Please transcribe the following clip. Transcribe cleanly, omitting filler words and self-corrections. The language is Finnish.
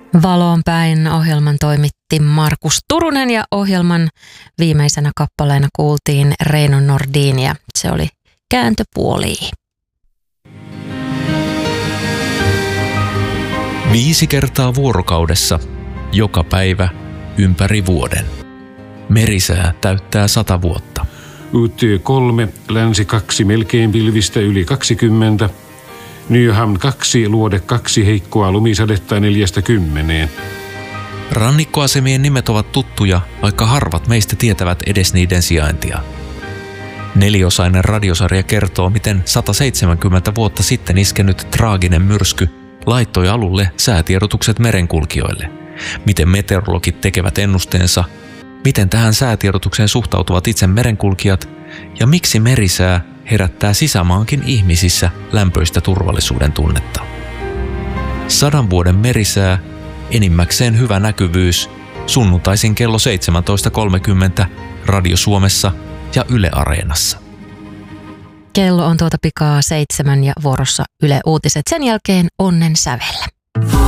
Valoon päin ohjelman toimitti Markus Turunen ja ohjelman viimeisenä kappaleena kuultiin Reino Nordin ja se oli Kääntöpuoliin. 5 kertaa vuorokaudessa, joka päivä, ympäri vuoden. Merisää täyttää 100 vuotta. Uuttyö 3, Länsi 2, melkein pilvistä yli 20. Nyham 2, Luode 2, heikkoa lumisadetta 4–10. Rannikkoasemien nimet ovat tuttuja, vaikka harvat meistä tietävät edes niiden sijaintia. 4-osainen radiosarja kertoo, miten 170 vuotta sitten iskenyt traaginen myrsky laittoi alulle säätiedotukset merenkulkijoille. Miten meteorologit tekevät ennusteensa, miten tähän säätiedotukseen suhtautuvat itse merenkulkijat ja miksi merisää herättää sisämaankin ihmisissä lämpöistä turvallisuuden tunnetta. 100 vuoden merisää, enimmäkseen hyvä näkyvyys, sunnuntaisin kello 17.30 Radio Suomessa ja Yle Areenassa. Kello on tuota pikaa 7 ja vuorossa Yle Uutiset. Sen jälkeen Onnen sävellä.